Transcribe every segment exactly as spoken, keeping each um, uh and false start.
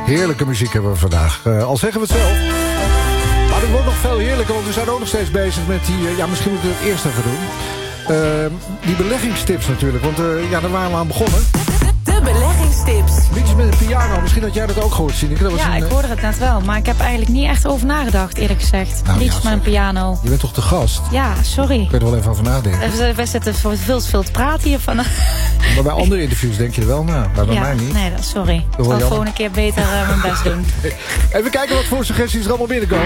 Heerlijke muziek hebben we vandaag. Uh, al zeggen we het zelf. Maar het wordt nog veel heerlijker, want we zijn ook nog steeds bezig met die... Uh, ja, misschien moeten we het eerst even doen. Uh, die beleggingstips natuurlijk, want uh, ja, daar waren we aan begonnen. De beleggingstips. Liedjes met een piano, misschien had jij dat ook gehoord, Sineke. Dat was ja, een, ik hoorde het net wel, maar ik heb eigenlijk niet echt over nagedacht, eerlijk gezegd. Nou, Liedjes ja, met een piano. Je bent toch de gast? Ja, sorry. Ik weet er wel even over nadenken. We, we zitten veel, veel te praten hier van. Maar bij andere interviews denk je er wel na, maar bij ja, mij niet. Nee, dat, sorry. Ik zal jammer. gewoon een keer beter uh, mijn best doen. Even kijken wat voor suggesties er allemaal binnenkomen.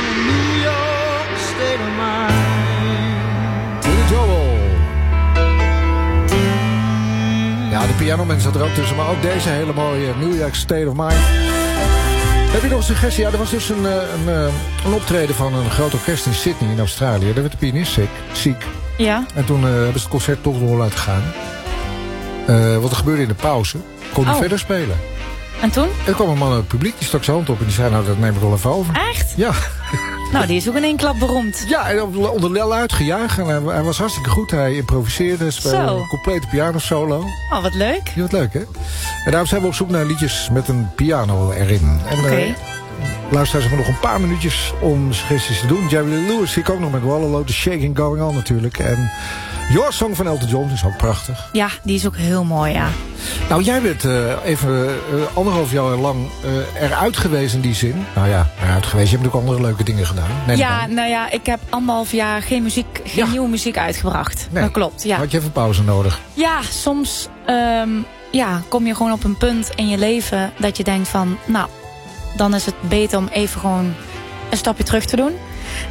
Ja, de pianoman zat er ook tussen, maar ook deze hele mooie New York State of Mind. Heb je nog een suggestie? Ja, er was dus een, een, een optreden van een groot orkest in Sydney in Australië. Daar werd de pianist ziek. ziek. Ja. En toen uh, hebben ze het concert toch door laten gaan. Uh, wat er gebeurde in de pauze, kon hij oh. verder spelen. En toen? Er kwam een man uit het publiek, die stak zijn hand op en die zei, nou dat neem ik wel even over. Echt? Ja. Nou, die is ook in één klap beroemd. Ja, en onder luid gejuich. En hij, hij was hartstikke goed. Hij improviseerde, speelde een complete pianosolo. Oh, wat leuk. Ja, wat leuk, hè? En daarom zijn we op zoek naar liedjes met een piano erin. Oké. Okay. Uh, luisteraars hebben nog een paar minuutjes om suggesties te doen. Jerry Lee Lewis zie ik ook nog met Wallow, The Shaking Going On natuurlijk. En Your Song van Elton John is ook prachtig. Ja, die is ook heel mooi, ja. Nou, jij bent uh, even uh, anderhalf jaar lang uh, eruit geweest in die zin. Nou ja, eruit geweest. Je hebt ook andere leuke dingen gedaan. Nee, ja, dan. nou ja, ik heb anderhalf jaar geen muziek, geen ja. nieuwe muziek uitgebracht. Nee. Dat klopt, ja. Had je even pauze nodig? Ja, soms um, ja, kom je gewoon op een punt in je leven dat je denkt van, nou, dan is het beter om even gewoon een stapje terug te doen.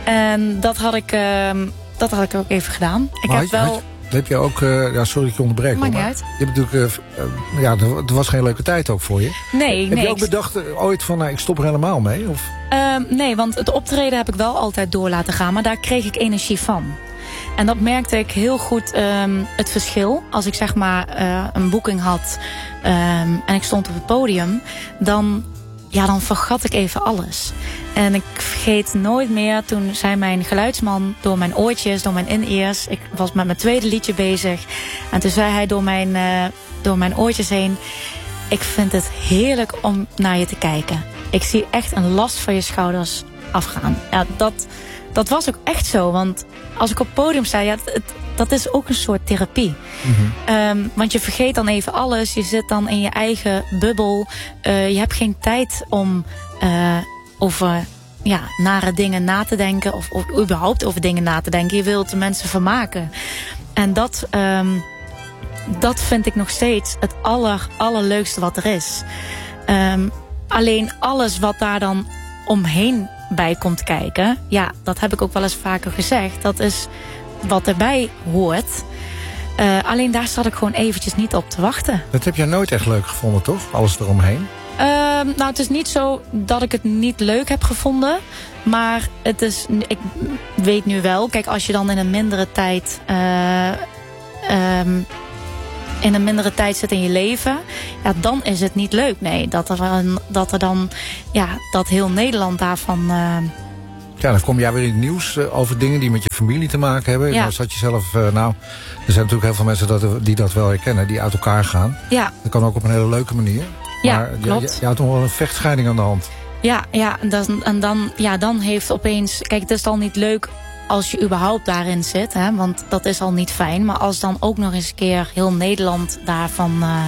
En dat had ik, um, dat had ik ook even gedaan. Ik maar heb had, wel... Had, heb je ook, uh, ja, sorry ik je onderbreek. Maakt niet uit. Je hebt natuurlijk, uh, uh, ja, er, er was geen leuke tijd ook voor je. Nee, heb nee. je ook bedacht uh, ooit van, nou, ik stop er helemaal mee? Of? Um, nee, want het optreden heb ik wel altijd door laten gaan, maar daar kreeg ik energie van. En dat merkte ik heel goed, um, het verschil. Als ik zeg maar uh, een boeking had um, en ik stond op het podium, dan, ja, dan vergat ik even alles. En ik vergeet nooit meer, toen zei mijn geluidsman door mijn oortjes, door mijn in-ears, ik was met mijn tweede liedje bezig. En toen zei hij door mijn, uh, door mijn oortjes heen, ik vind het heerlijk om naar je te kijken. Ik zie echt een last van je schouders afgaan. Ja, dat, dat was ook echt zo, want als ik op het podium sta, ja, het, dat is ook een soort therapie. Mm-hmm. Um, want je vergeet dan even alles, je zit dan in je eigen bubbel. Uh, je hebt geen tijd om uh, over ja, nare dingen na te denken, of, of überhaupt over dingen na te denken. Je wilt de mensen vermaken. En dat, um, dat vind ik nog steeds het aller, allerleukste wat er is. Um, alleen alles wat daar dan omheen bij komt kijken, ja, dat heb ik ook wel eens vaker gezegd. Dat is wat erbij hoort. Uh, alleen daar zat ik gewoon eventjes niet op te wachten. Dat heb jij nooit echt leuk gevonden, toch? Alles eromheen? Uh, nou, het is niet zo dat ik het niet leuk heb gevonden. Maar het is, ik weet nu wel, kijk, als je dan in een mindere tijd Uh, um, in een mindere tijd zit in je leven, ja, dan is het niet leuk. Nee, dat er, een, dat er dan, ja, dat heel Nederland daarvan Uh... Ja, dan kom jij weer in het nieuws uh, over dingen die met je familie te maken hebben. Ja. Nou zat je zelf, uh, nou, er zijn natuurlijk heel veel mensen dat, die dat wel herkennen, die uit elkaar gaan. Ja. Dat kan ook op een hele leuke manier. Ja, maar klopt. Je, je, je had nog wel een vechtscheiding aan de hand. Ja, ja, en, dat, en dan, ja, dan heeft opeens, kijk, het is al niet leuk als je überhaupt daarin zit, hè, want dat is al niet fijn. Maar als dan ook nog eens een keer heel Nederland daarvan uh,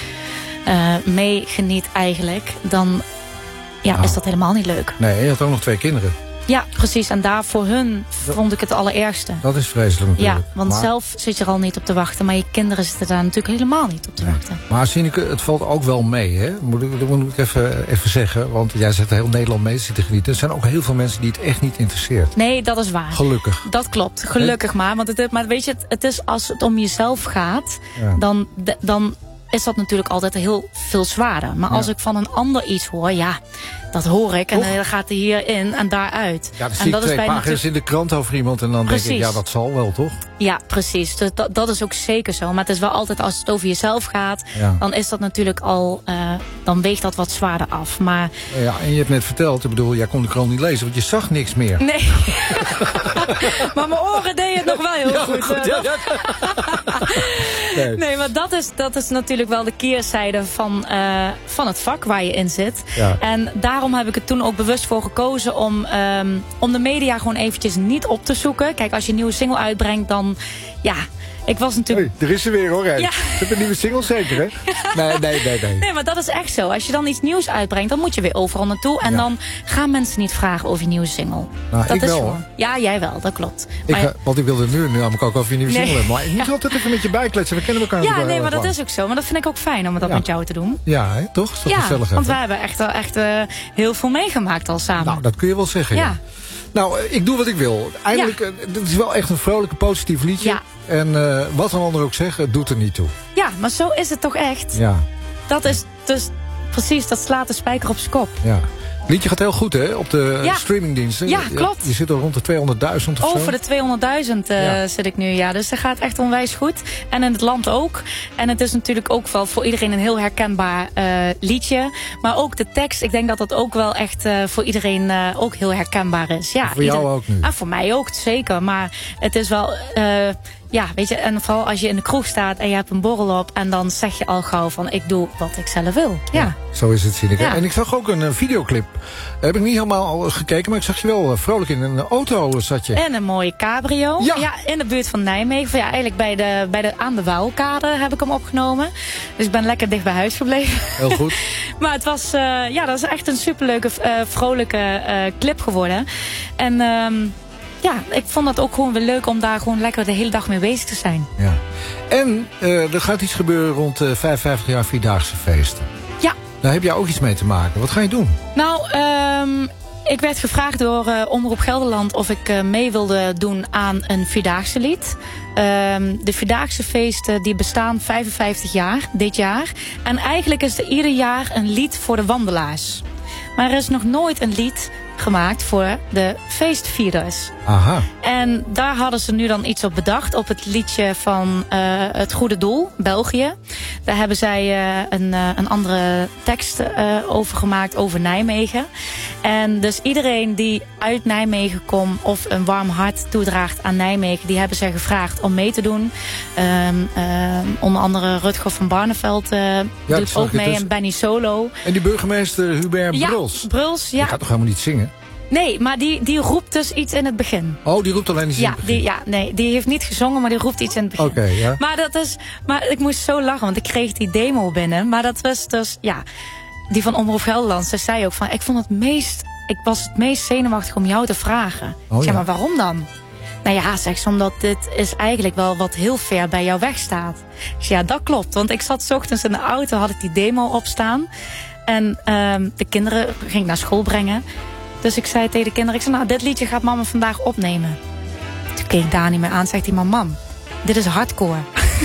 uh, mee geniet eigenlijk, dan ja, nou, is dat helemaal niet leuk. Nee, je had ook nog twee kinderen. Ja, precies. En daar voor hun vond ik het allerergste. Dat is vreselijk natuurlijk. Ja, want maar zelf zit je er al niet op te wachten, maar je kinderen zitten daar natuurlijk helemaal niet op te nee. wachten. Maar Sineke, het valt ook wel mee, hè? Moet ik, dat moet ik even, even zeggen, want jij zegt heel Nederland mee zitten genieten. Er zijn ook heel veel mensen die het echt niet interesseert. Nee, dat is waar. Gelukkig. Dat klopt, gelukkig he? maar. Want het, maar weet je, het, het is als het om jezelf gaat, ja. dan, dan is dat natuurlijk altijd heel veel zwaarder. Maar als ja. ik van een ander iets hoor, ja, dat hoor ik. En dan gaat hij hierin en daaruit. Ja, dan en zie dat ik twee is bij pagina's in de krant over iemand en dan Precies. denk ik, ja, dat zal wel, toch? Ja, precies. Dus dat, dat is ook zeker zo. Maar het is wel altijd als het over jezelf gaat, ja. dan is dat natuurlijk al, uh, dan weegt dat wat zwaarder af. Maar ja, en je hebt net verteld, ik bedoel, jij kon de krant niet lezen, want je zag niks meer. Nee. Maar mijn oren deden het nog wel heel ja, goed. goed ja, ja. nee. nee, maar dat is, dat is natuurlijk wel de keerzijde van, uh, van het vak waar je in zit. Ja. En daarom heb ik er toen ook bewust voor gekozen om, um, om de media gewoon eventjes niet op te zoeken. Kijk, als je een nieuwe single uitbrengt, dan ja, ik was natuurlijk... Hey, er is er weer hoor, hè? Ja. Je hebt een nieuwe single zeker, hè? Nee, nee, nee, nee. Nee, maar dat is echt zo. Als je dan iets nieuws uitbrengt, dan moet je weer overal naartoe. En ja. dan gaan mensen niet vragen over je nieuwe single. Nou, dat ik is wel, gewoon... hoor. Ja, jij wel, dat klopt. Ik, maar... Want ik wilde nu, nu namelijk ook over je nieuwe nee. single hebben. Maar ik moet ja. altijd even met je bijkletsen. We kennen elkaar Ja, natuurlijk nee, maar dat lang. is ook zo. Maar dat vind ik ook fijn om dat ja. met jou te doen. Ja, hè? Toch? Is toch ja, gezellig, want wij hebben echt, echt uh, heel veel meegemaakt al samen. Nou, dat kun je wel zeggen, ja. ja. Nou, ik doe wat ik wil. Eindelijk, ja. het is wel echt een vrolijke, positief liedje. Ja. En uh, wat een ander ook zegt, het doet er niet toe. Ja, maar zo is het toch echt? Ja. Dat is dus precies, dat slaat de spijker op zijn kop. Ja. Het liedje gaat heel goed, hè? Op de ja. streamingdiensten. Ja, klopt. Je, je zit er rond de tweehonderdduizend of zo. Over de tweehonderdduizend uh, ja. zit ik nu, ja. Dus dat gaat echt onwijs goed. En in het land ook. En het is natuurlijk ook wel voor iedereen een heel herkenbaar uh, liedje. Maar ook de tekst, ik denk dat dat ook wel echt uh, voor iedereen uh, ook heel herkenbaar is. Ja, voor jou ieder... ook nu? Ah, voor mij ook, zeker. Maar het is wel... Uh, Ja, weet je, en vooral als je in de kroeg staat en je hebt een borrel op en dan zeg je al gauw van ik doe wat ik zelf wil. Ja, ja zo is het, Sineke. Ja. En ik zag ook een uh, videoclip. Heb ik niet helemaal gekeken, maar ik zag je wel uh, vrolijk in een auto zat je. En een mooie cabrio. Ja, ja in de buurt van Nijmegen. Ja, eigenlijk bij de, bij de, aan de Waalkade heb ik hem opgenomen. Dus ik ben lekker dicht bij huis gebleven. Heel goed. Maar het was, uh, ja, dat is echt een superleuke, uh, vrolijke uh, clip geworden. En... Um, Ja, ik vond het ook gewoon weer leuk om daar gewoon lekker de hele dag mee bezig te zijn. Ja. En uh, er gaat iets gebeuren rond uh, vijfenvijftig jaar Vierdaagse feesten. Ja. Daar heb jij ook iets mee te maken. Wat ga je doen? Nou, um, ik werd gevraagd door uh, Omroep Gelderland of ik uh, mee wilde doen aan een Vierdaagse lied. Um, de Vierdaagse feesten die bestaan vijfenvijftig jaar dit jaar. En eigenlijk is er ieder jaar een lied voor de wandelaars. Maar er is nog nooit een lied gemaakt voor de feestvierders. Aha. En daar hadden ze nu dan iets op bedacht. Op het liedje van uh, Het Goede Doel, België. Daar hebben zij uh, een, uh, een andere tekst uh, over gemaakt over Nijmegen. En dus iedereen die uit Nijmegen komt of een warm hart toedraagt aan Nijmegen, die hebben zij gevraagd om mee te doen. Um, um, onder andere Rutger van Barneveld uh, ja, doet ook mee dus. En Benny Solo. En die burgemeester Hubert ja, Bruls. Bruls, ja. Die gaat toch helemaal niet zingen? Nee, maar die, die roept dus iets in het begin. Oh, die roept alleen iets ja, in het begin? Die, ja, nee, die heeft niet gezongen, maar die roept iets in het begin. Oké, okay, ja. Maar dat is, maar ik moest zo lachen, want ik kreeg die demo binnen. Maar dat was dus, ja, die van Omroep Gelderland. Ze zei ook van, ik vond het meest, ik was het meest zenuwachtig om jou te vragen. Oh, ik zei, ja. maar waarom dan? Nou ja, zegt ze, omdat dit is eigenlijk wel wat heel ver bij jou wegstaat. Ik zei, ja, dat klopt, want ik zat 's ochtends in de auto, had ik die demo opstaan. En um, de kinderen ging ik naar school brengen. Dus ik zei tegen de kinderen, ik zei, nou, dit liedje gaat mama vandaag opnemen. Toen keek Dani me aan, zegt hij, maar mam, dit is hardcore.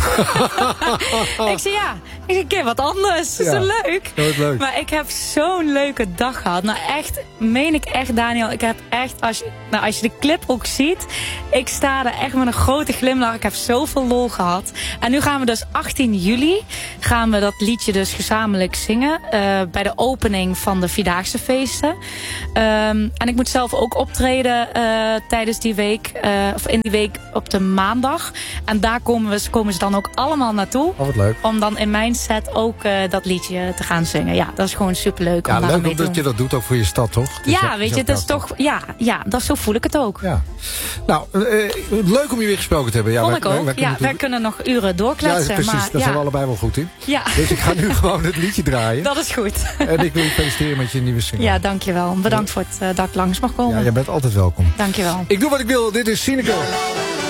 Ik zei, ja, ik zei, keer wat anders. Dat is ja, zo leuk. Dat is leuk. Maar ik heb zo'n leuke dag gehad. Nou echt, meen ik echt, Daniel, ik heb echt, als je, nou, als je de clip ook ziet, ik sta er echt met een grote glimlach. Ik heb zoveel lol gehad. En nu gaan we dus achttien juli, gaan we dat liedje dus gezamenlijk zingen. Uh, bij de opening van de Vierdaagse feesten. Um, en ik moet zelf ook optreden uh, tijdens die week, uh, of in die week op de maandag. En daar komen, we, komen ze dan ook allemaal naartoe. Oh, wat leuk. Om dan in mijn set ook uh, dat liedje te gaan zingen. Ja, dat is gewoon superleuk. Ja, om leuk mee te dat doen. je dat doet, ook voor je stad, toch? Het ja, is, weet je, het is toch, ja, ja, dat, zo voel ik het ook. Ja. Nou, uh, leuk om je weer gesproken te hebben. Ja, Vond wij, ik ook. wij, wij ja, wij kunnen nog uren doorkletsen. Ja, precies. Maar, daar ja. zijn we allebei wel goed in. Ja. Dus ik ga nu gewoon het liedje draaien. Dat is goed. En ik wil je feliciteren met je nieuwe single. Ja, dankjewel. Bedankt voor het uh, dat ik langs mag komen. Ja, jij bent altijd welkom. Dankjewel. Ik doe wat ik wil. Dit is Sineke.